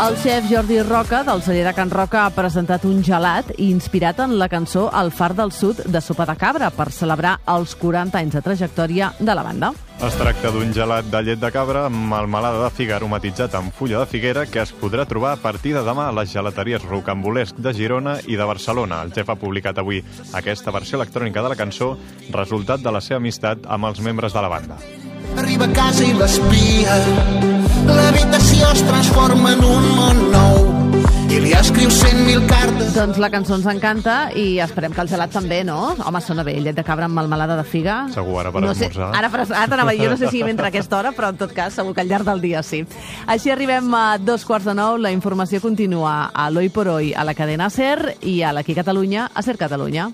El xef Jordi Roca, del celler de Can Roca, ha presentat un gelat inspirat en la cançó El far del sud de Sopa de Cabra per celebrar els 40 anys de trajectòria de la banda. Es tracta d'un gelat de llet de cabra amb melmelada de figa aromatitzat amb fulla de figuera que es podrà trobar a partir de demà a les gelateries Rocambolesc de Girona i de Barcelona. El xef ha publicat avui aquesta versió electrònica de la cançó, resultat de la seva amistat amb els membres de la banda. Arriba a casa i l'espia, l'habitació es transforma en un món nou i li escriu 100.000 cartes. Doncs la cançó ens encanta i esperem que el gelat també, no? Home, sona bé, llet de cabra amb melmelada de figa. Segur, ara per esmorzar. Ara t'anava, jo no sé si mentre aquesta hora, però en tot cas segur que al llarg del dia sí. Així arribem a 8:45. La informació continua a l'Hoy por Hoy, a la cadena SER i a l'Aquí Catalunya, a SER Catalunya.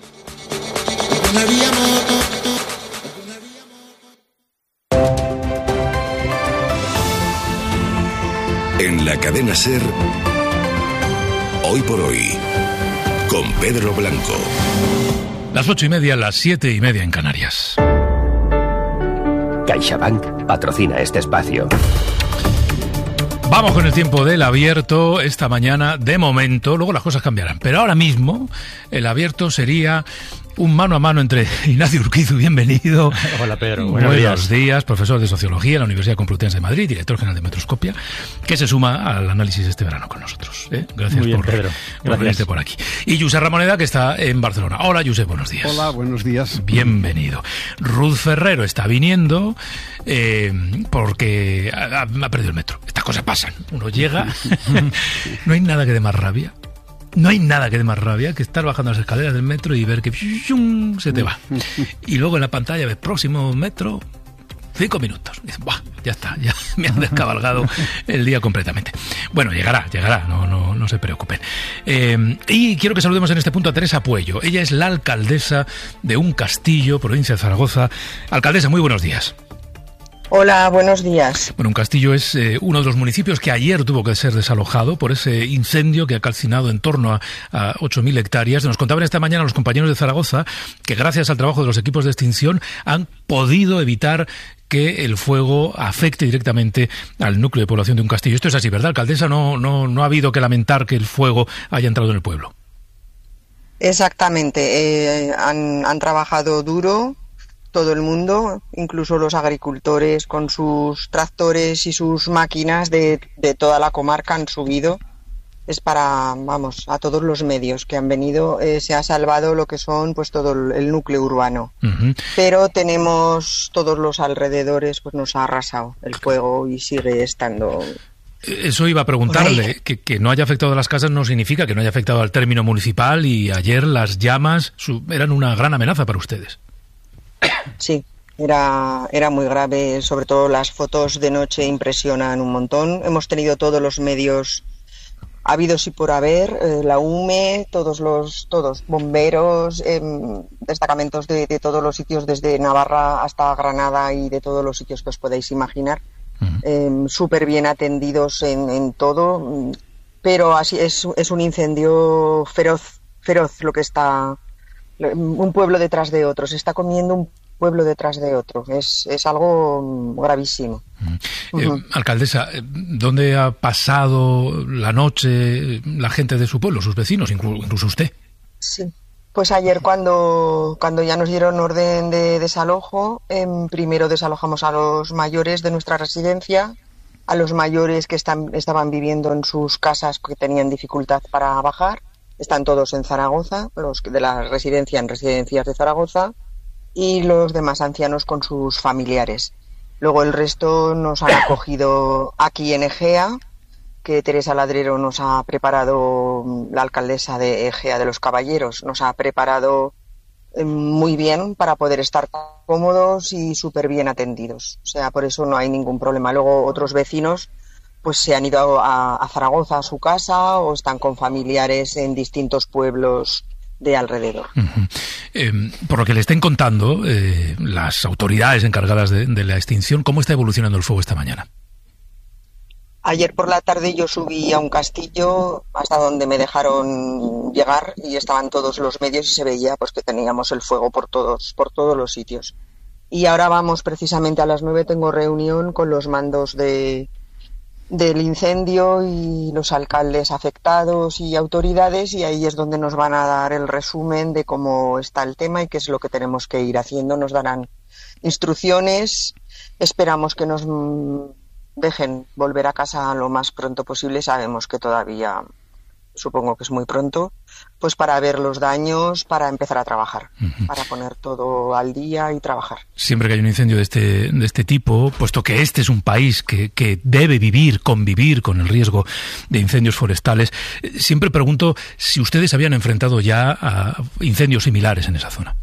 En la cadena SER, Hoy por Hoy, con Pedro Blanco. Las 8:30, las 7:30 en Canarias. CaixaBank patrocina este espacio. Vamos con el tiempo del abierto esta mañana. De momento, luego las cosas cambiarán, pero ahora mismo el abierto sería un mano a mano entre Ignacio Urquizu, bienvenido. Hola Pedro, buenos días, profesor de Sociología en la Universidad Complutense de Madrid, director general de Metroscopia, que se suma al análisis este verano con nosotros. Gracias. Muy bien, Pedro. Por venirte por aquí. Y Josep Ramoneda, que está en Barcelona. Hola, Josep, buenos días. Hola, buenos días. Bienvenido. Ruth Ferrero está viniendo porque ha perdido el metro. Estas cosas pasan. Uno llega, no hay nada que dé más rabia. No hay nada que dé más rabia que estar bajando las escaleras del metro y ver que se te va. Y luego en la pantalla ves próximo metro, 5 minutos. Y dices, ¡buah! Ya está, ya me han descabalgado el día completamente. Bueno, llegará, no se preocupen. Y quiero que saludemos en este punto a Teresa Puello. Ella es la alcaldesa de un castillo, provincia de Zaragoza. Alcaldesa, muy buenos días. Hola, buenos días. Bueno, un castillo es uno de los municipios que ayer tuvo que ser desalojado por ese incendio que ha calcinado en torno a 8.000 hectáreas. Nos contaban esta mañana los compañeros de Zaragoza que gracias al trabajo de los equipos de extinción han podido evitar que el fuego afecte directamente al núcleo de población de un castillo. Esto es así, ¿verdad, alcaldesa? No ha habido que lamentar que el fuego haya entrado en el pueblo. Exactamente. Han trabajado duro todo el mundo, incluso los agricultores con sus tractores y sus máquinas de toda la comarca han subido. Es para, a todos los medios que han venido, se ha salvado lo que son pues todo el núcleo urbano. Uh-huh. Pero tenemos todos los alrededores, pues nos ha arrasado el fuego y sigue estando. Eso iba a preguntarle, que no haya afectado a las casas no significa que no haya afectado al término municipal y ayer las llamas eran una gran amenaza para ustedes. Sí, era muy grave, sobre todo las fotos de noche impresionan un montón. Hemos tenido todos los medios habidos y por haber, la UME, todos bomberos, destacamentos de todos los sitios, desde Navarra hasta Granada y de todos los sitios que os podáis imaginar. Uh-huh. Súper bien atendidos en todo, pero así es un incendio feroz lo que está. Un pueblo detrás de otro, se está comiendo un pueblo detrás de otro, es algo gravísimo. Alcaldesa, ¿dónde ha pasado la noche la gente de su pueblo, sus vecinos, incluso usted? Sí, pues ayer cuando ya nos dieron orden de desalojo, primero desalojamos a los mayores de nuestra residencia, a los mayores que estaban viviendo en sus casas que tenían dificultad para bajar. Están todos en Zaragoza, los de la residencia en residencias de Zaragoza y los demás ancianos con sus familiares. Luego el resto nos han acogido aquí en Egea, que Teresa Ladrero nos ha preparado, la alcaldesa de Egea de los Caballeros, nos ha preparado muy bien para poder estar cómodos y súper bien atendidos. O sea, por eso no hay ningún problema. Luego otros vecinos pues se han ido a Zaragoza a su casa o están con familiares en distintos pueblos de alrededor. Uh-huh. Por lo que le estén contando las autoridades encargadas de la extinción, ¿cómo está evolucionando el fuego esta mañana? Ayer por la tarde yo subí a un castillo hasta donde me dejaron llegar y estaban todos los medios y se veía pues que teníamos el fuego por todos los sitios. Y ahora vamos precisamente a las 9, tengo reunión con los mandos de del incendio y los alcaldes afectados y autoridades, y ahí es donde nos van a dar el resumen de cómo está el tema y qué es lo que tenemos que ir haciendo. Nos darán instrucciones, esperamos que nos dejen volver a casa lo más pronto posible. Sabemos que todavía, supongo que es muy pronto, pues para ver los daños, para empezar a trabajar, para poner todo al día y trabajar. Siempre que hay un incendio de este tipo, puesto que este es un país que debe convivir con el riesgo de incendios forestales, siempre pregunto si ustedes habían enfrentado ya a incendios similares en esa zona.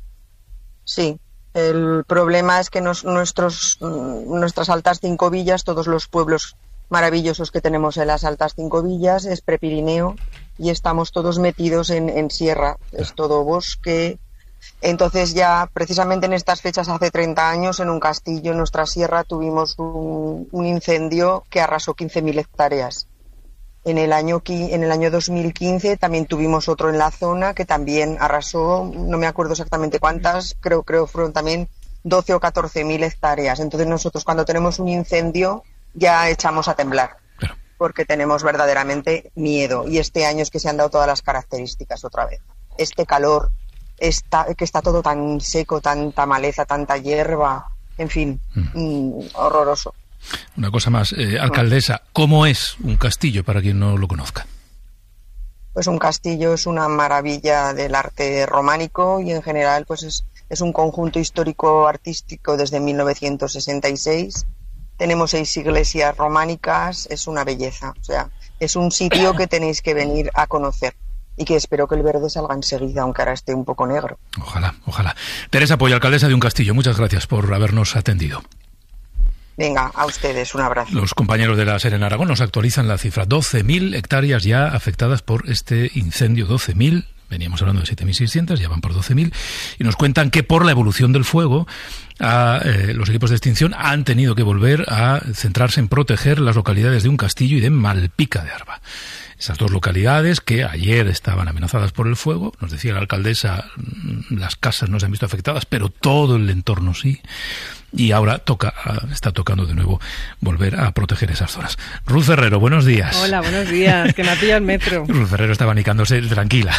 Sí. El problema es que nuestras altas 5 villas, todos los pueblos maravillosos que tenemos en las altas 5 villas, es prepirineo y estamos todos metidos en sierra, es todo bosque. Entonces ya precisamente en estas fechas, hace 30 años, en un castillo en nuestra sierra tuvimos un incendio que arrasó 15.000 hectáreas. En el año 2015 también tuvimos otro en la zona que también arrasó, no me acuerdo exactamente cuántas, creo fueron también 12 o 14.000 hectáreas. Entonces nosotros cuando tenemos un incendio ya echamos a temblar, porque tenemos verdaderamente miedo. Y este año es que se han dado todas las características otra vez. Este calor, que está todo tan seco, tanta maleza, tanta hierba, en fin, horroroso. Una cosa más, alcaldesa, ¿cómo es un castillo para quien no lo conozca? Pues un castillo es una maravilla del arte románico y en general pues es un conjunto histórico-artístico desde 1966. Tenemos 6 iglesias románicas, es una belleza. O sea, es un sitio que tenéis que venir a conocer y que espero que el verde salga enseguida, aunque ahora esté un poco negro. Ojalá, ojalá. Teresa Poy, alcaldesa de un castillo, muchas gracias por habernos atendido. Venga, a ustedes, un abrazo. Los compañeros de la SER en Aragón nos actualizan la cifra. 12.000 hectáreas ya afectadas por este incendio. 12.000, veníamos hablando de 7.600, ya van por 12.000. Y nos cuentan que por la evolución del fuego, los equipos de extinción han tenido que volver a centrarse en proteger las localidades de Un Castillo y de Malpica de Arba. Esas 2 localidades que ayer estaban amenazadas por el fuego, nos decía la alcaldesa, las casas no se han visto afectadas, pero todo el entorno sí. Y ahora está tocando de nuevo volver a proteger esas zonas. Ruth Ferrero, buenos días. Hola, buenos días, que me ha pillado el metro. Ruth Ferrero está abanicándose, tranquila.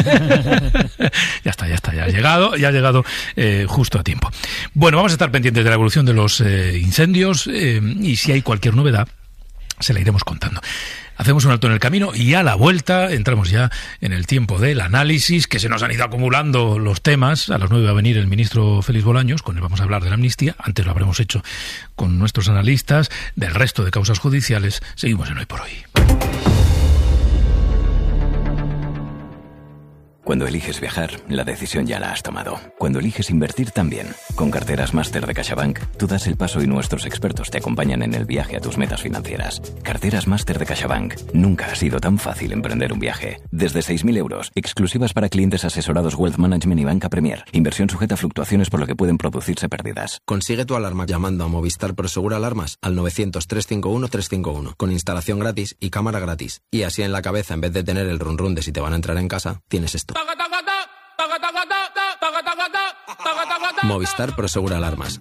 Ya ha llegado justo a tiempo. Bueno, vamos a estar pendientes de la evolución de los incendios y si hay cualquier novedad, se la iremos contando. Hacemos un alto en el camino y a la vuelta entramos ya en el tiempo del análisis, que se nos han ido acumulando los temas. A las 9 va a venir el ministro Félix Bolaños, con él vamos a hablar de la amnistía. Antes lo habremos hecho con nuestros analistas del resto de causas judiciales. Seguimos en Hoy por Hoy. Cuando eliges viajar, la decisión ya la has tomado. Cuando eliges invertir también. Con Carteras Máster de CaixaBank, tú das el paso y nuestros expertos te acompañan en el viaje a tus metas financieras. Carteras Máster de CaixaBank. Nunca ha sido tan fácil emprender un viaje. Desde 6.000 euros, exclusivas para clientes asesorados Wealth Management y Banca Premier. Inversión sujeta a fluctuaciones por lo que pueden producirse pérdidas. Consigue tu alarma llamando a Movistar Prosegur Alarmas al 900-351-351, con instalación gratis y cámara gratis. Y así en la cabeza, en vez de tener el run run de si te van a entrar en casa, tienes esto. Movistar Prosegur Alarmas.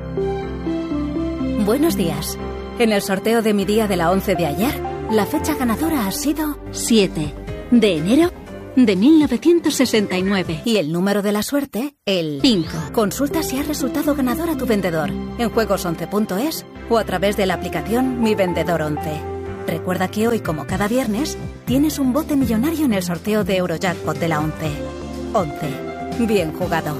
Buenos días. En el sorteo de mi día de la 11 de ayer, la fecha ganadora ha sido 7 de enero de 1969. Y el número de la suerte, el 5. Consulta si has resultado ganador a tu vendedor en juegos11.es o a través de la aplicación Mi Vendedor 11. Recuerda que hoy, como cada viernes, tienes un bote millonario en el sorteo de Eurojackpot de la 11. 11. Bien jugado.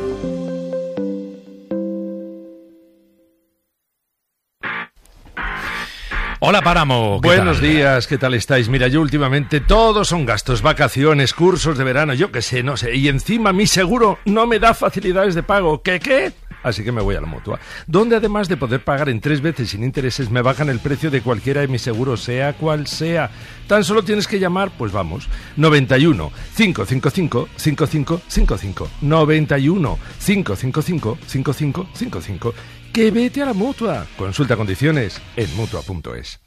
Hola, Páramo. Buenos días, ¿qué tal estáis? Mira, yo últimamente todos son gastos, vacaciones, cursos de verano, yo qué sé, no sé. Y encima mi seguro no me da facilidades de pago. ¿Qué? Así que me voy a la Mutua, donde además de poder pagar en 3 veces sin intereses, me bajan el precio de cualquiera de mis seguros, sea cual sea. Tan solo tienes que llamar, pues vamos, 91 555 5555. 91 555 5555. Que vete a la Mutua. Consulta condiciones en Mutua.es.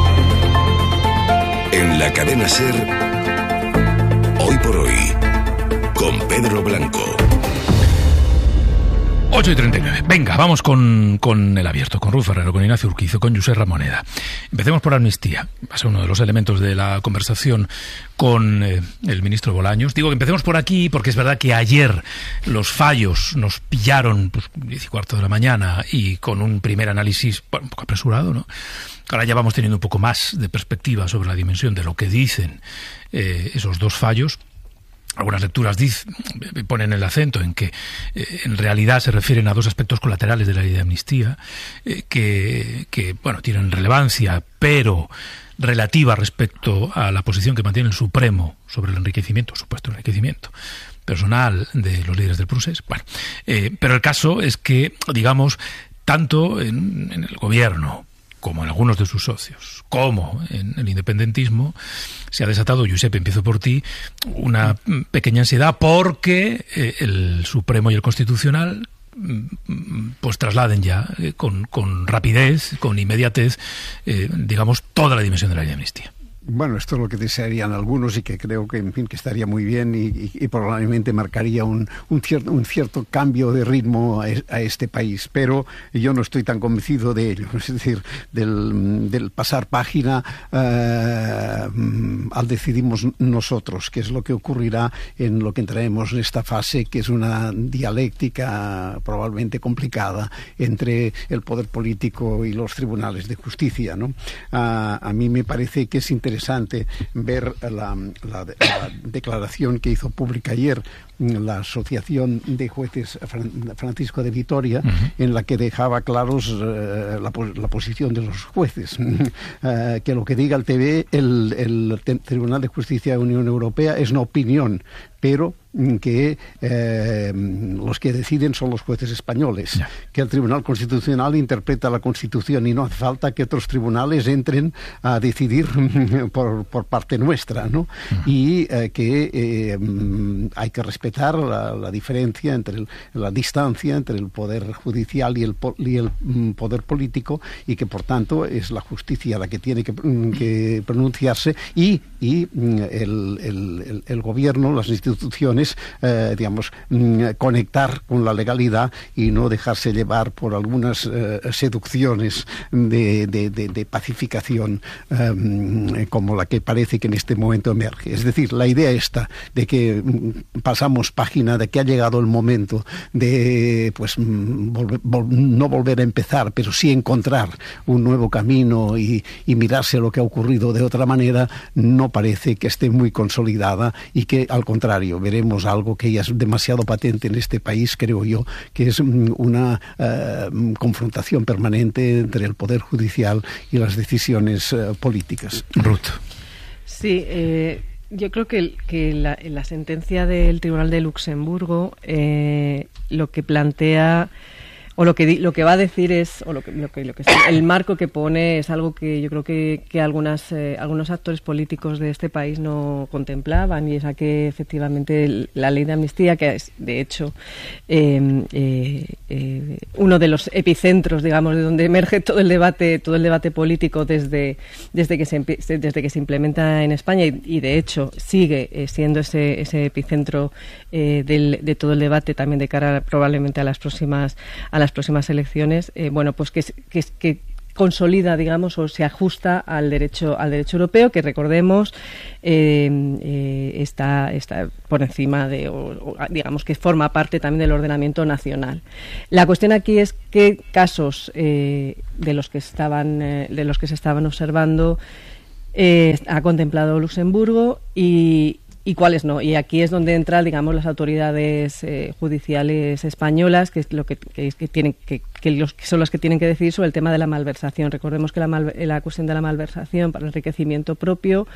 En la cadena SER, Hoy por Hoy, con Pedro Blanco. 8:39. Venga, vamos con el abierto, con Ruth Ferrero, con Ignacio Urquizo, con Josep Ramoneda. Empecemos por amnistía. Va a ser uno de los elementos de la conversación con el ministro Bolaños. Digo que empecemos por aquí porque es verdad que ayer los fallos nos pillaron 10:15 de la mañana y con un primer análisis un poco apresurado, ¿no? Ahora ya vamos teniendo un poco más de perspectiva sobre la dimensión de lo que dicen esos dos fallos. Algunas lecturas ponen el acento en que en realidad se refieren a dos aspectos colaterales de la ley de amnistía que tienen relevancia, pero relativa respecto a la posición que mantiene el Supremo sobre el supuesto enriquecimiento personal de los líderes del procés. Bueno, pero el caso es que, digamos, tanto en el gobierno como en algunos de sus socios, como en el independentismo, se ha desatado, Josep, empiezo por ti, una pequeña ansiedad porque el Supremo y el Constitucional pues trasladen ya con rapidez, con inmediatez, digamos, toda la dimensión de la ley de amnistía. Bueno, esto es lo que desearían algunos y que creo que, en fin, que estaría muy bien y probablemente marcaría un cierto cambio de ritmo a este país, pero yo no estoy tan convencido de ello, es decir, del pasar página al decidimos nosotros, que es lo que ocurrirá en lo que entraremos en esta fase, que es una dialéctica probablemente complicada entre el poder político y los tribunales de justicia, ¿no? A mí me parece que es interesante ver la declaración que hizo pública ayer la Asociación de Jueces Francisco de Vitoria, en la que dejaba claros la posición de los jueces. Que lo que diga el Tribunal de Justicia de la Unión Europea es una opinión, pero que los que deciden son los jueces españoles, que el Tribunal Constitucional interpreta la Constitución y no hace falta que otros tribunales entren a decidir por parte nuestra, ¿no? Y que hay que respetar la diferencia la distancia entre el poder judicial y el poder político, y que por tanto es la justicia la que tiene que pronunciarse y el gobierno, las instituciones, digamos, conectar con la legalidad y no dejarse llevar por algunas seducciones de pacificación como la que parece que en este momento emerge. Es decir, la idea esta de que pasamos página, de que ha llegado el momento de no volver a empezar, pero sí encontrar un nuevo camino y mirarse lo que ha ocurrido de otra manera, no parece que esté muy consolidada, y que al contrario veremos algo que ya es demasiado patente en este país, creo yo, que es una confrontación permanente entre el Poder Judicial y las decisiones políticas. Ruth. Sí, yo creo que la sentencia del Tribunal de Luxemburgo lo que plantea o lo que va a decir es, o lo que el marco que pone es algo que yo creo que algunos actores políticos de este país no contemplaban, y es a que efectivamente la ley de amnistía, que es de hecho uno de los epicentros, digamos, de donde emerge todo el debate político desde que se implementa en España, y de hecho sigue siendo ese epicentro de todo el debate también de cara probablemente a las próximas elecciones, pues que consolida, digamos, o se ajusta al derecho europeo, que recordemos está por encima de, o digamos que forma parte también del ordenamiento nacional. La cuestión aquí es qué casos de los que se estaban observando ha contemplado Luxemburgo y cuáles no. Y aquí es donde entran, digamos, las autoridades judiciales españolas, que es lo que son las que tienen que decidir sobre el tema de la malversación. Recordemos que la cuestión de la malversación para el enriquecimiento propio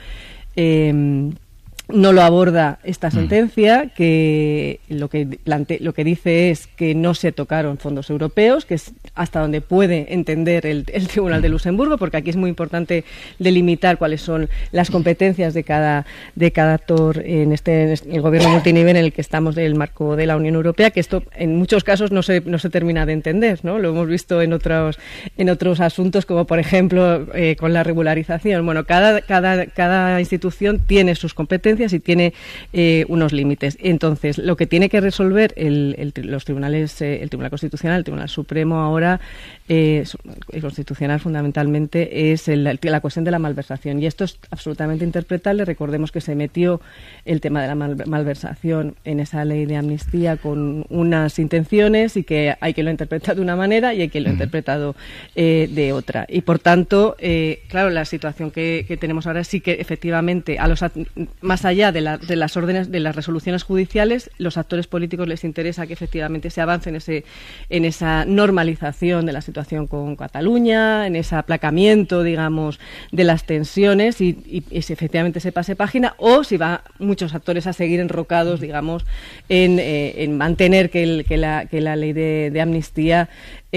no lo aborda esta sentencia, que lo que dice es que no se tocaron fondos europeos, que es hasta donde puede entender el Tribunal de Luxemburgo, porque aquí es muy importante delimitar cuáles son las competencias de cada actor en el gobierno multinivel en el que estamos, del marco de la Unión Europea, que esto en muchos casos no se termina de entender, ¿no? Lo hemos visto en otros asuntos, como por ejemplo con la regularización. Bueno, cada institución tiene sus competencias, consecuencias y tiene unos límites. Entonces, lo que tiene que resolver los tribunales, el Tribunal Constitucional, el Tribunal Supremo ahora, el Constitucional fundamentalmente, es la cuestión de la malversación. Y esto es absolutamente interpretable. Recordemos que se metió el tema de la malversación en esa ley de amnistía con unas intenciones y que hay que lo interpretar de una manera y hay que lo interpretado de otra. Y por tanto, claro, la situación que tenemos ahora sí que efectivamente, más allá de las órdenes, de las resoluciones judiciales, los actores políticos les interesa que efectivamente se avance en esa normalización de la situación con Cataluña, en ese aplacamiento, digamos, de las tensiones y si efectivamente se pase página, o si va muchos actores a seguir enrocados, digamos, en mantener que la ley de amnistía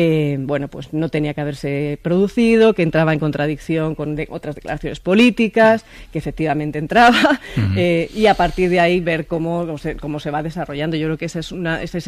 pues no tenía que haberse producido, que entraba en contradicción con otras declaraciones políticas, que efectivamente entraba, y a partir de ahí ver cómo se va desarrollando. Yo creo que ese es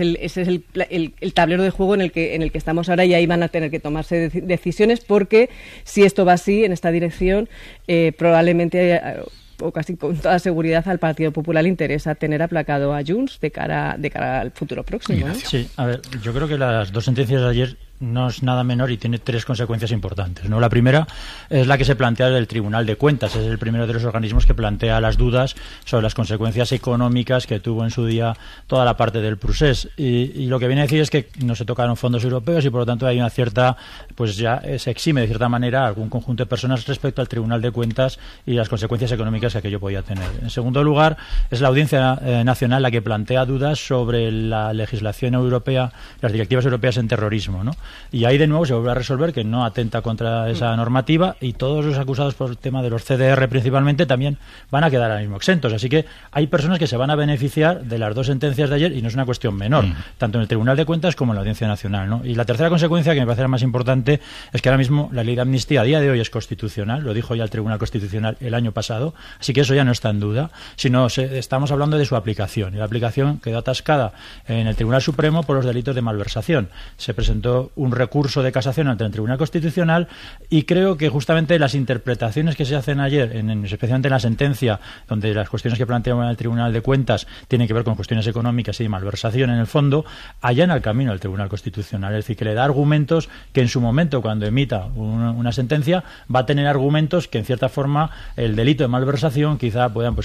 el tablero de juego en el que estamos ahora, y ahí van a tener que tomarse decisiones, porque si esto va así, en esta dirección, probablemente o casi con toda seguridad al Partido Popular le interesa tener aplacado a Junts de cara al futuro próximo, ¿no? Sí, a ver, yo creo que las dos sentencias de ayer no es nada menor y tiene tres consecuencias importantes, ¿no? La primera es la que se plantea del Tribunal de Cuentas. Es el primero de los organismos que plantea las dudas sobre las consecuencias económicas que tuvo en su día toda la parte del procés. Y lo que viene a decir es que no se tocaron fondos europeos y por lo tanto hay una cierta, pues ya se exime de cierta manera algún conjunto de personas respecto al Tribunal de Cuentas y las consecuencias económicas que aquello podía tener. En segundo lugar, es la Audiencia Nacional la que plantea dudas sobre la legislación europea, las directivas europeas en terrorismo, ¿no? Y ahí de nuevo se vuelve a resolver que no atenta contra esa normativa, y todos los acusados por el tema de los CDR principalmente también van a quedar ahora mismo exentos. Así que hay personas que se van a beneficiar de las dos sentencias de ayer, y no es una cuestión menor, tanto en el Tribunal de Cuentas como en la Audiencia Nacional, ¿no? Y la tercera consecuencia, que me parece la más importante, es que ahora mismo la ley de amnistía a día de hoy es constitucional, lo dijo ya el Tribunal Constitucional el año pasado, así que eso ya no está en duda, sino estamos hablando de su aplicación, y la aplicación quedó atascada en el Tribunal Supremo por los delitos de malversación. Se presentó un recurso de casación ante el Tribunal Constitucional, y creo que justamente las interpretaciones que se hacen ayer, especialmente en la sentencia, donde las cuestiones que planteaba el Tribunal de Cuentas tienen que ver con cuestiones económicas y de malversación en el fondo, allana el camino al Tribunal Constitucional. Es decir, que le da argumentos que en su momento, cuando emita una sentencia, va a tener argumentos que en cierta forma el delito de malversación quizá puedan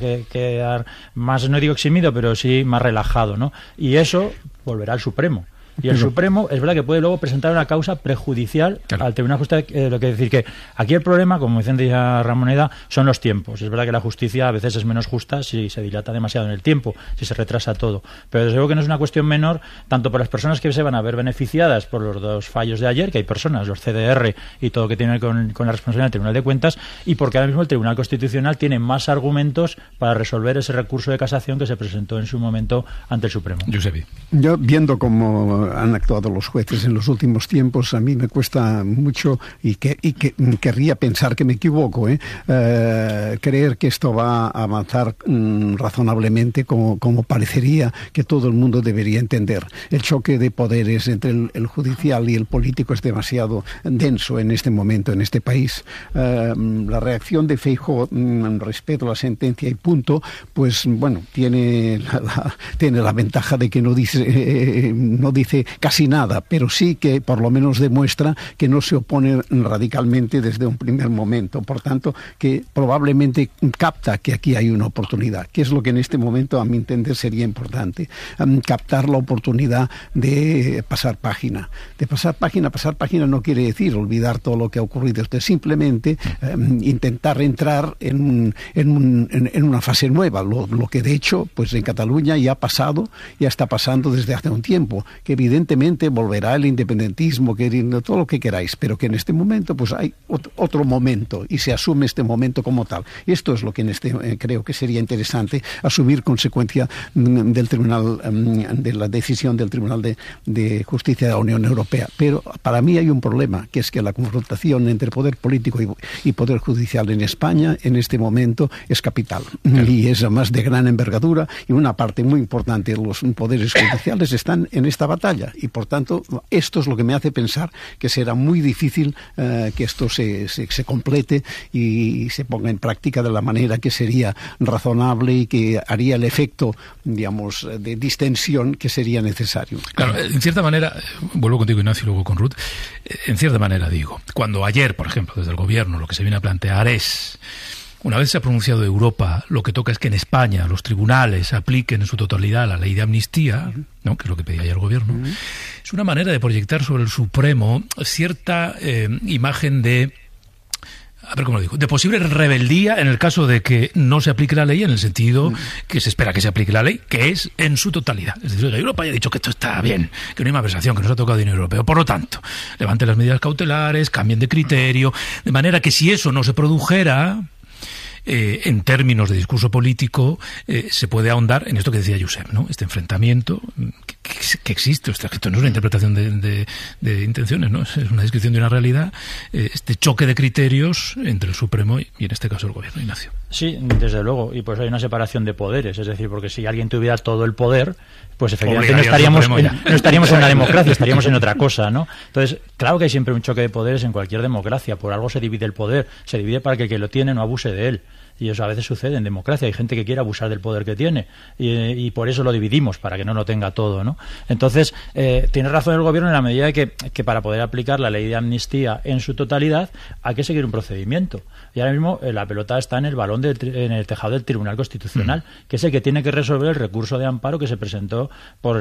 quedar más, no digo eximido, pero sí más relajado, ¿no? Y eso volverá al Supremo. Y el Supremo es verdad que puede luego presentar una causa prejudicial al Tribunal de Justicia. Lo que decir que aquí el problema, como decía Ramoneda, son los tiempos. Es verdad que la justicia a veces es menos justa si se dilata demasiado en el tiempo, si se retrasa todo. Pero desde luego que no es una cuestión menor, tanto por las personas que se van a ver beneficiadas por los dos fallos de ayer, que hay personas, los CDR y todo lo que tiene con la responsabilidad del Tribunal de Cuentas, y porque ahora mismo el Tribunal Constitucional tiene más argumentos para resolver ese recurso de casación que se presentó en su momento ante el Supremo. Giuseppe. Yo, viendo cómo han actuado los jueces en los últimos tiempos, a mí me cuesta mucho y querría pensar que me equivoco, creer que esto va a avanzar razonablemente como parecería que todo el mundo debería entender. El choque de poderes entre el judicial y el político es demasiado denso en este momento, en este país. La reacción de Feijóo respecto a la sentencia y punto, pues bueno, tiene la ventaja de que no dice casi nada, pero sí que por lo menos demuestra que no se opone radicalmente desde un primer momento. Por tanto, que probablemente capta que aquí hay una oportunidad, que es lo que en este momento, a mi entender, sería importante. Captar la oportunidad de pasar página. De pasar página no quiere decir olvidar todo lo que ha ocurrido, es simplemente intentar entrar en una fase nueva, lo que de hecho pues en Cataluña ya está pasando desde hace un tiempo, que evidentemente volverá el independentismo, todo lo que queráis, pero que en este momento pues hay otro momento y se asume este momento como tal. Y esto es lo que creo que sería interesante asumir consecuencia del tribunal, de la decisión del Tribunal de Justicia de la Unión Europea. Pero para mí hay un problema, que es que la confrontación entre poder político y poder judicial en España en este momento es capital, y es además de gran envergadura, y una parte muy importante de los poderes judiciales están en esta batalla. batalla. Y por tanto, esto es lo que me hace pensar que será muy difícil que esto se complete y se ponga en práctica de la manera que sería razonable y que haría el efecto, digamos, de distensión que sería necesario. Claro, en cierta manera, vuelvo contigo, Ignacio, y luego con Ruth, en cierta manera digo, cuando ayer, por ejemplo, desde el gobierno lo que se viene a plantear es, una vez se ha pronunciado Europa, lo que toca es que en España los tribunales apliquen en su totalidad la ley de amnistía, ¿no?, que es lo que pedía ayer el gobierno, es una manera de proyectar sobre el Supremo cierta imagen de, a ver cómo lo digo, de posible rebeldía en el caso de que no se aplique la ley, en el sentido que se espera que se aplique la ley, que es en su totalidad. Es decir, Europa ya ha dicho que esto está bien, que no hay malversación, que nos ha tocado dinero europeo. Por lo tanto, levanten las medidas cautelares, cambien de criterio, de manera que si eso no se produjera, en términos de discurso político, se puede ahondar en esto que decía Josep, ¿no? Este enfrentamiento que existe. Esto no es una interpretación de intenciones, ¿no? Es una descripción de una realidad, este choque de criterios entre el Supremo y en este caso el gobierno. Ignacio. Sí, desde luego, y pues hay una separación de poderes, es decir, porque si alguien tuviera todo el poder, pues efectivamente no estaríamos en una democracia, estaríamos en otra cosa, ¿no? Entonces, claro que hay siempre un choque de poderes en cualquier democracia, por algo se divide el poder, se divide para que el que lo tiene no abuse de él. Y eso a veces sucede en democracia, hay gente que quiere abusar del poder que tiene y por eso lo dividimos, para que no lo tenga todo, ¿no? Entonces, tiene razón el gobierno en la medida de que para poder aplicar la ley de amnistía en su totalidad hay que seguir un procedimiento. Y ahora mismo la pelota está en el balón, en el tejado del Tribunal Constitucional, que es el que tiene que resolver el recurso de amparo que se presentó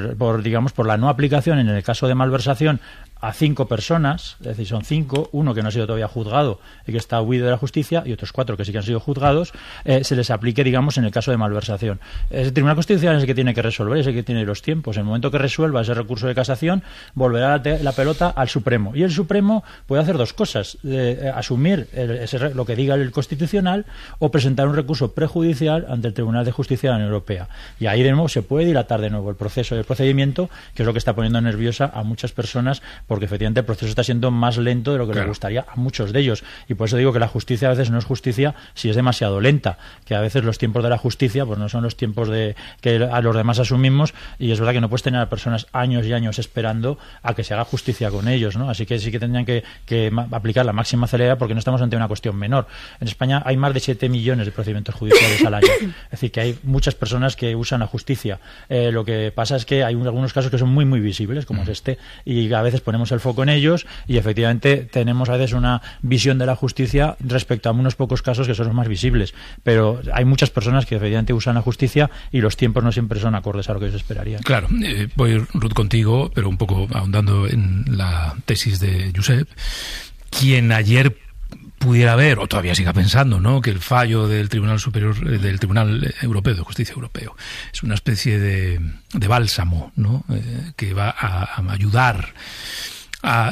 por la no aplicación en el caso de malversación a 5 personas, es decir, son 5, uno que no ha sido todavía juzgado y que está huido de la justicia, y otros 4 que sí que han sido juzgados, se les aplique, digamos, en el caso de malversación. El Tribunal Constitucional es el que tiene que resolver, es el que tiene los tiempos. En el momento que resuelva ese recurso de casación, volverá la pelota al Supremo. Y el Supremo puede hacer dos cosas: asumir lo que diga el Constitucional o presentar un recurso prejudicial ante el Tribunal de Justicia de la Unión Europea. Y ahí de nuevo se puede dilatar de nuevo el proceso y el procedimiento, que es lo que está poniendo nerviosa a muchas personas, porque efectivamente el proceso está siendo más lento de lo que le gustaría a muchos de ellos. Y por eso digo que la justicia a veces no es justicia si es demasiado lenta, que a veces los tiempos de la justicia pues no son los tiempos que a los demás asumimos, y es verdad que no puedes tener a personas años y años esperando a que se haga justicia con ellos, ¿no? Así que sí que tendrían que aplicar la máxima celeridad, porque no estamos ante una cuestión menor. En España hay más de 7 millones de procedimientos judiciales al año, es decir, que hay muchas personas que usan la justicia. Lo que pasa es que hay algunos casos que son muy muy visibles, como es este, y a veces ponemos el foco en ellos y efectivamente tenemos a veces una visión de la justicia respecto a unos pocos casos que son los más visibles, pero hay muchas personas que efectivamente usan la justicia y los tiempos no siempre son acordes a lo que ellos esperarían. Claro, voy, Ruth, contigo, pero un poco ahondando en la tesis de Josep. Quien ayer pudiera ver, o todavía siga pensando, ¿no?, que el fallo del Tribunal Superior, del Tribunal Europeo de Justicia Europeo, es una especie de bálsamo, ¿no?, que va a ayudar a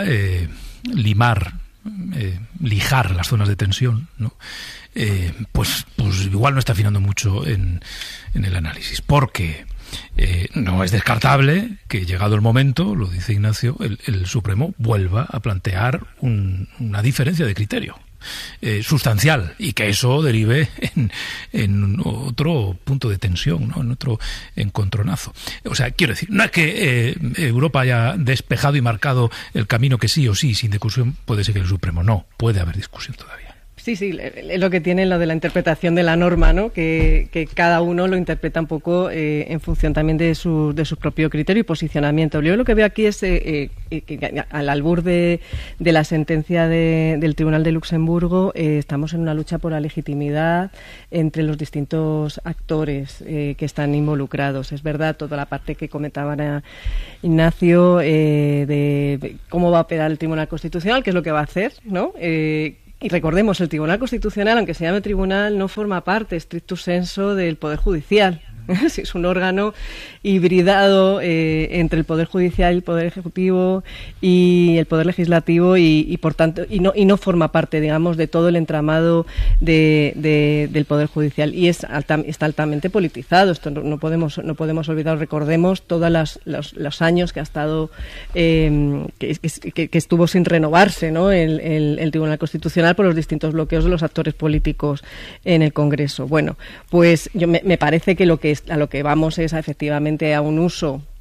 lijar las zonas de tensión, ¿no? Pues igual no está afinando mucho en el análisis, porque no es descartable que, llegado el momento, lo dice Ignacio, el Supremo vuelva a plantear una diferencia de criterio sustancial, y que eso derive en otro punto de tensión, ¿no?, en otro encontronazo. O sea, quiero decir, no es que Europa haya despejado y marcado el camino que sí o sí, sin discusión, puede seguir el Supremo. No, puede haber discusión todavía. Sí, es lo que tiene lo de la interpretación de la norma, ¿no? Que cada uno lo interpreta un poco en función también de su propio criterio y posicionamiento. Yo lo que veo aquí es que al albur de la sentencia del Tribunal de Luxemburgo estamos en una lucha por la legitimidad entre los distintos actores que están involucrados. Es verdad, toda la parte que comentaban Ignacio de cómo va a operar el Tribunal Constitucional, qué es lo que va a hacer, ¿no? Y recordemos, el Tribunal Constitucional, aunque se llame tribunal, no forma parte, stricto sensu, del Poder Judicial. Es un órgano hibridado entre el Poder Judicial, el Poder Ejecutivo y el Poder Legislativo, y por tanto no forma parte, digamos, de todo el entramado del Poder Judicial, y está altamente politizado. Esto no podemos olvidar. Recordemos todos los años que ha estado que estuvo sin renovarse, ¿no?, el Tribunal Constitucional, por los distintos bloqueos de los actores políticos en el Congreso. Bueno, pues me parece que a lo que vamos es efectivamente a un uso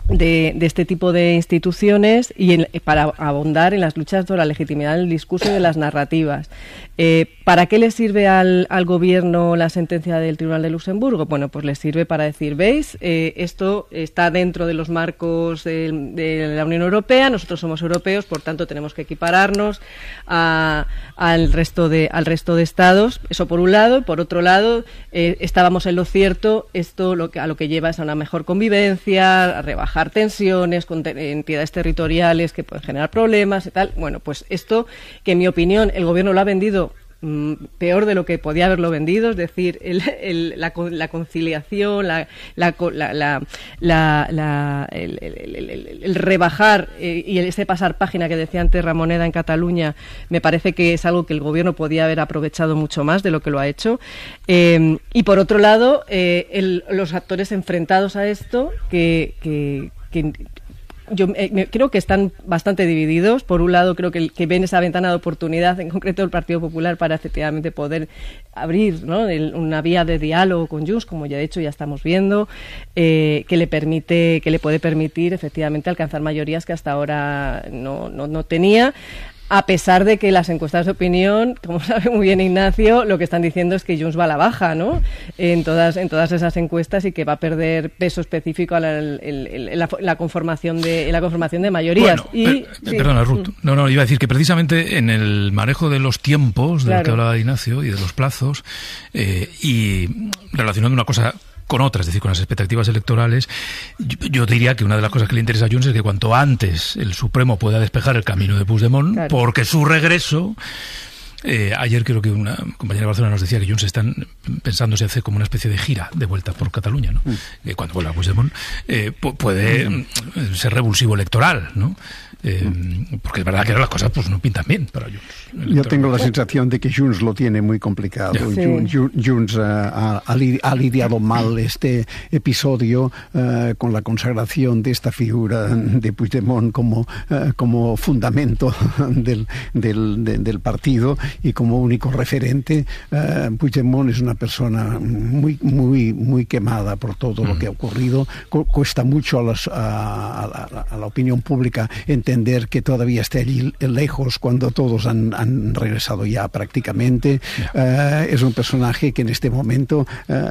de este tipo de instituciones y para abondar en las luchas por la legitimidad del discurso y de las narrativas. ¿Para qué le sirve al gobierno la sentencia del Tribunal de Luxemburgo? Bueno, pues le sirve para decir, ¿veis? Esto está dentro de los marcos de la Unión Europea, nosotros somos europeos, por tanto tenemos que equipararnos al resto de estados. Eso por un lado. Por otro lado, estábamos en lo cierto, esto a lo que lleva es a una mejor convivencia, a rebajar tensiones con entidades territoriales que pueden generar problemas y tal. Bueno, pues esto, que en mi opinión el gobierno lo ha vendido peor de lo que podía haberlo vendido, es decir, la conciliación, el rebajar y ese pasar página que decía antes Ramoneda en Cataluña, me parece que es algo que el gobierno podía haber aprovechado mucho más de lo que lo ha hecho. Y por otro lado, los actores enfrentados a esto que yo creo que están bastante divididos. Por un lado, creo que ven esa ventana de oportunidad, en concreto el Partido Popular, para efectivamente poder abrir, ¿no?, una vía de diálogo con Junts, como ya de hecho ya estamos viendo, que le puede permitir efectivamente alcanzar mayorías que hasta ahora no tenía. A pesar de que las encuestas de opinión, como sabe muy bien Ignacio, lo que están diciendo es que Junts va a la baja, ¿no?, en todas esas encuestas, y que va a perder peso específico a la conformación de mayorías. Bueno, perdona, Ruth. No, iba a decir que precisamente en el manejo de los tiempos, de lo que hablaba Ignacio, y de los plazos, y relacionando una cosa con otras, es decir, con las expectativas electorales, yo diría que una de las cosas que le interesa a Junts es que cuanto antes el Supremo pueda despejar el camino de Puigdemont, porque su regreso... ayer creo que una compañera de Barcelona nos decía que Junts están pensando si hace como una especie de gira de vuelta por Cataluña, ¿no? Cuando vuelva Puigdemont puede ser revulsivo electoral, ¿no? Porque es verdad que ahora las cosas pues no pintan bien para Junts. Yo tengo la sensación de que Junts lo tiene muy complicado. Sí. Junts ha lidiado mal este episodio con la consagración de esta figura de Puigdemont como fundamento del partido y como único referente. Puigdemont es una persona muy quemada por todo lo que ha ocurrido. Cuesta mucho a la opinión pública entender que todavía esté allí lejos cuando todos han regresado ya prácticamente. Es un personaje que en este momento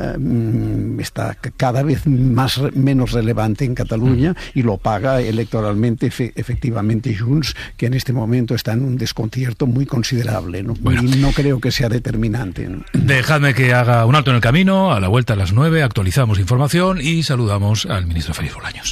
está cada vez menos relevante en Cataluña y lo paga electoralmente efectivamente Junts, que en este momento está en un desconcierto muy considerable, ¿no? Bueno, y no creo que sea determinante, ¿no? Dejadme que haga un alto en el camino. A la vuelta a las 9 actualizamos información y saludamos al ministro Félix Bolaños.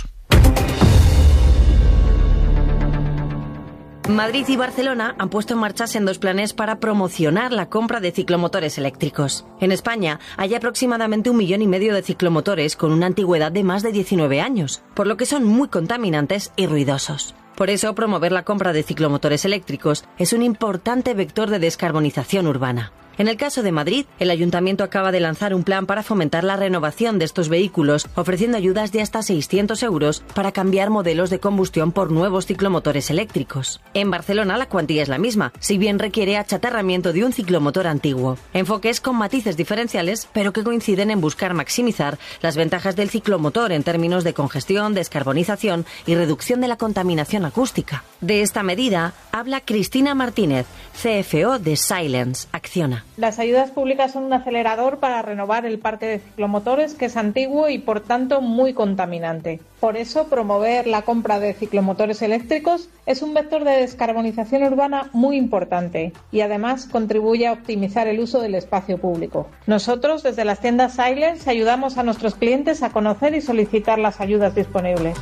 Madrid y Barcelona han puesto en marcha sendos planes para promocionar la compra de ciclomotores eléctricos. En España hay aproximadamente 1,5 millones de ciclomotores con una antigüedad de más de 19 años, por lo que son muy contaminantes y ruidosos. Por eso, promover la compra de ciclomotores eléctricos es un importante vector de descarbonización urbana. En el caso de Madrid, el Ayuntamiento acaba de lanzar un plan para fomentar la renovación de estos vehículos, ofreciendo ayudas de hasta 600 euros para cambiar modelos de combustión por nuevos ciclomotores eléctricos. En Barcelona la cuantía es la misma, si bien requiere achatarramiento de un ciclomotor antiguo. Enfoques con matices diferenciales, pero que coinciden en buscar maximizar las ventajas del ciclomotor en términos de congestión, descarbonización y reducción de la contaminación acústica. De esta medida habla Cristina Martínez, CFO de Silence, Acciona. Las ayudas públicas son un acelerador para renovar el parque de ciclomotores, que es antiguo y por tanto muy contaminante. Por eso, promover la compra de ciclomotores eléctricos es un vector de descarbonización urbana muy importante y además contribuye a optimizar el uso del espacio público. Nosotros, desde las tiendas Silence, ayudamos a nuestros clientes a conocer y solicitar las ayudas disponibles.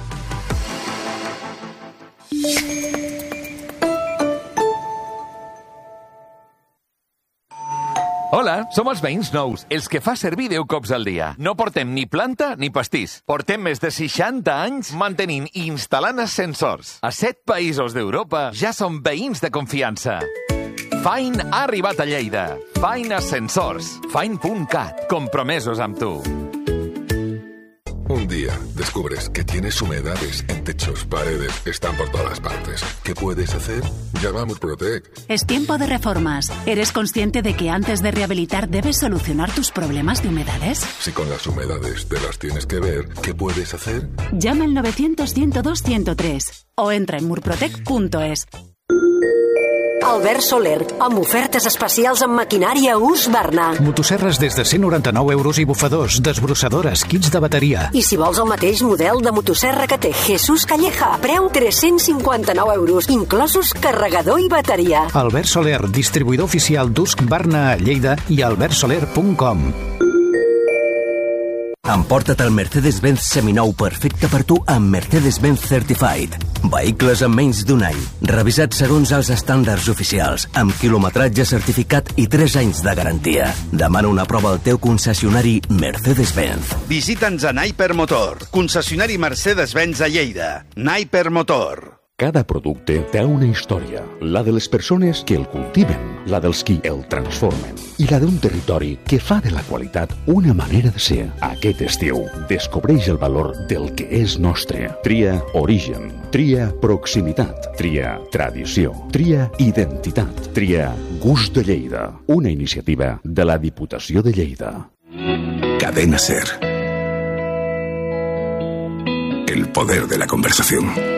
Hola, som els veïns nous, els que fa servir 10 cops al dia. No portem ni planta ni pastís. Portem més de 60 anys mantenint i instal·lant ascensors. A 7 països d'Europa ja som veïns de confiança. Fine ha arribat a Lleida. Fine Ascensors. Fine.cat. Compromesos amb tu. Un día descubres que tienes humedades en techos, paredes, están por todas partes. ¿Qué puedes hacer? Llama a Murprotec. Es tiempo de reformas. ¿Eres consciente de que antes de rehabilitar debes solucionar tus problemas de humedades? Si con las humedades te las tienes que ver, ¿qué puedes hacer? Llama al 900-102-103 o entra en murprotec.es. Albert Soler, amb ofertes especials en maquinària Husqvarna. Motosserres des de 199 euros i bufadors, desbrossadores, kits de bateria. I si vols el mateix model de motosserra que té Jesús Calleja, preu 359 euros, inclosos carregador i bateria. Albert Soler, distribuïdor oficial d'Husqvarna a Lleida i albertsoler.com. Emporta't el Mercedes-Benz seminou perfecte per tu amb Mercedes-Benz Certified. Vehicles en menys d'un any, revisats segons els estàndards oficials, amb quilometratge certificat i 3 anys de garantia. Demana una prova al teu concessionari Mercedes-Benz. Visita'ns a Naiper Motor, concessionari Mercedes-Benz a Lleida. Naiper Motor. Cada producte té una història, la de les persones que el cultiven, la dels qui el transformen i la d'un territori que fa de la qualitat una manera de ser. Aquest estiu, descobreix el valor del que és nostre. Tria origen, tria proximitat, tria tradició, tria identitat, tria gust de Lleida, una iniciativa de la Diputació de Lleida. Cadena SER. El poder de la conversación.